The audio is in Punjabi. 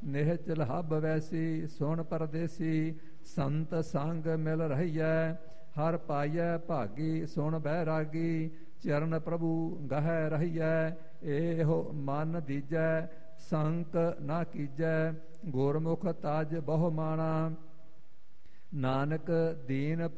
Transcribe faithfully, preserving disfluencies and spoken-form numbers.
ਨਿਹਚਲ ਹਬ ਵੈਸੀ ਸੁਣ ਪਰਦੇਸੀ ਸੰਤ ਸੰਗ ਮਿਲ ਰਹੀਐ ਹਰ ਪਾਈਐ ਭਾਗੀ ਸੁਣ ਬੈਰਾਗੀ ਚਰਨ ਪ੍ਰਭੂ ਗਹਿ ਰਹੀਐ ਇਹੋ ਮਨ ਦੀਜੈ ਸੰਕ ਨਾ ਕੀਜੈ ਗੁਰਮੁਖ ਤਜ ਬਹੁ ਮਾਣਾ ਨਾਨਕ ਦੀਨ